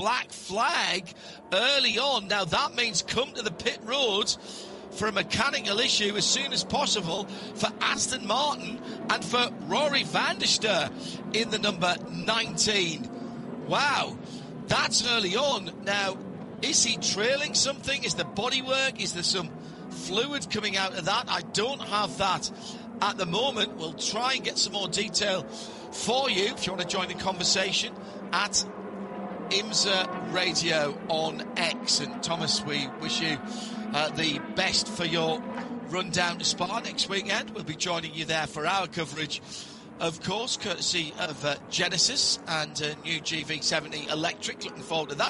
black flag early on. Now that means come to the pit road for a mechanical issue as soon as possible for Aston Martin and for Rory van der Steur in the number 19. Wow, that's early on. Now, is he trailing something? Is the bodywork? Is there some fluid coming out of that? I don't have that at the moment. We'll try and get some more detail for you if you want to join the conversation at IMSA Radio on X. And Thomas, we wish you the best for your run down to Spa next weekend. We'll be joining you there for our coverage, of course, courtesy of Genesis and new GV70 Electric. Looking forward to that.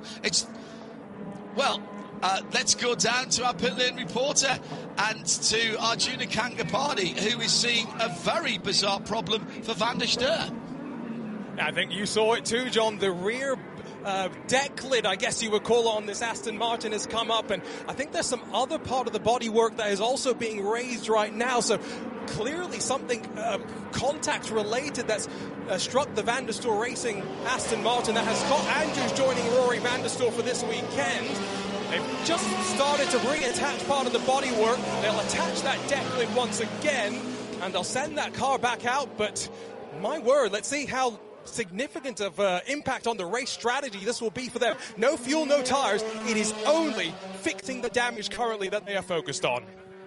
Let's go down to our pit lane reporter and to Arjuna Kangapani, who is seeing a very bizarre problem for Van der Steur. I think you saw it too, John. The rear deck lid, I guess you would call it, on this Aston Martin has come up, and I think there's some other part of the bodywork that is also being raised right now. So clearly something contact related that's struck the Van der Steur Racing Aston Martin that has Scott Andrews joining Rory van der Steur for this weekend. They've just started to reattach part of the bodywork. They'll attach that deck lid once again, and they'll send that car back out. But my word, let's see how significant of impact on the race strategy this will be for them. No fuel, no tires. It is only fixing the damage currently that they are focused on.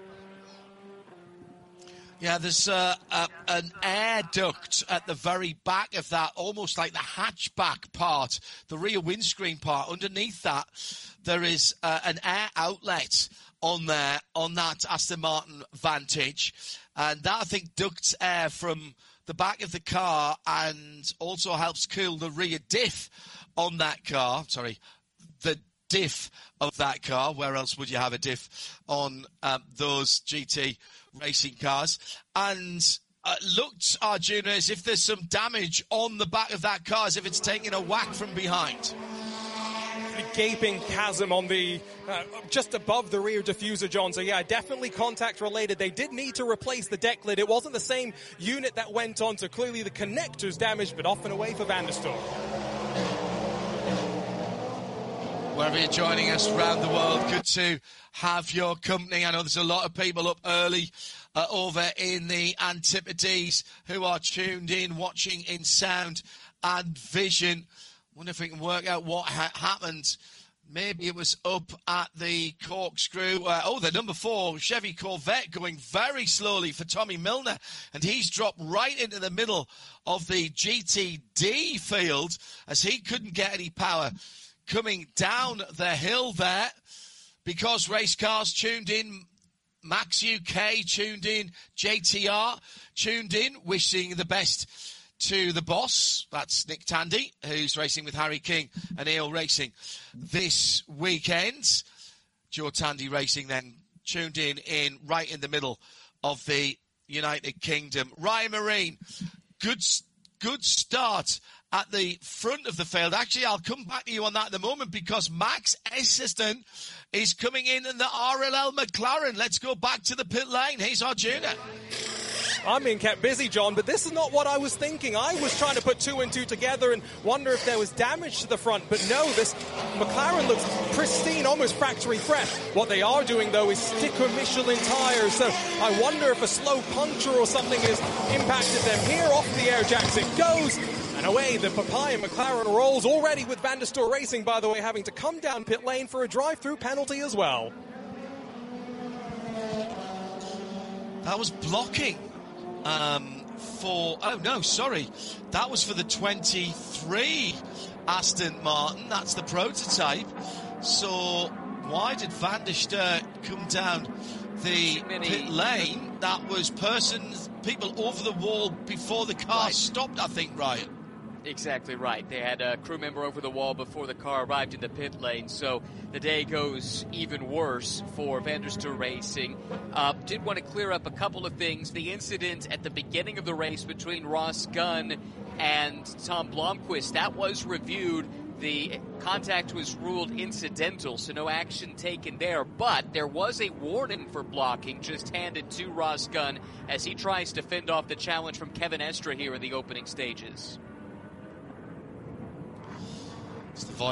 Yeah, there's an air duct at the very back of that, almost like the hatchback part, the rear windscreen part. Underneath that, there is an air outlet on there, on that Aston Martin Vantage. And that, I think, ducts air from the back of the car and also helps cool the rear diff on that car. Sorry, the diff of that car. Where else would you have a diff on those GT racing cars? And looked, Arjuna, as if there's some damage on the back of that car, as if it's taking a whack from behind. A gaping chasm on the just above the rear diffuser, John. So yeah, definitely contact related. They did need to replace the deck lid. It wasn't the same unit that went on, so clearly the connector's damaged, but off and away for Van der Steur. Wherever you're joining us around the world, good to have your company. I know there's a lot of people up early over in the Antipodes who are tuned in, watching in sound and vision. Wonder if we can work out what happened. Maybe it was up at the Corkscrew. The number 4 Chevy Corvette going very slowly for Tommy Milner. And he's dropped right into the middle of the GTD field as he couldn't get any power coming down the hill there, because race cars tuned in, Max UK tuned in, JTR tuned in, wishing the best to the boss. That's Nick Tandy, who's racing with Harry King and EO Racing this weekend. Joe Tandy Racing then tuned in right in the middle of the United Kingdom. Ryan Marine, good start at the front of the field. Actually, I'll come back to you on that in a moment, because Max Essendon is coming in the RLL McLaren. Let's go back to the pit lane. Here's Arjuna. I'm being kept busy, John, but this is not what I was thinking. I was trying to put 2 and 2 together and wonder if there was damage to the front. But no, this McLaren looks pristine, almost factory fresh. What they are doing, though, is sticker Michelin tires. So I wonder if a slow puncture or something has impacted them. Here, off the air jacks it goes. And away the Papaya McLaren rolls, already with Van der Steur Racing, by the way, having to come down pit lane for a drive-through penalty as well. That was blocking. That was for the 23 Aston Martin. That's the prototype. So why did Van der Steur come down the pit lane? That was people over the wall before the car stopped, I think, Ryan. Exactly right. They had a crew member over the wall before the car arrived in the pit lane, so the day goes even worse for Van der Steur Racing. Did want to clear up a couple of things. The incident at the beginning of the race between Ross Gunn and Tom Blomqvist, that was reviewed. The contact was ruled incidental, so no action taken there. But there was a warning for blocking just handed to Ross Gunn as he tries to fend off the challenge from Kevin Estre here in the opening stages. It's the voice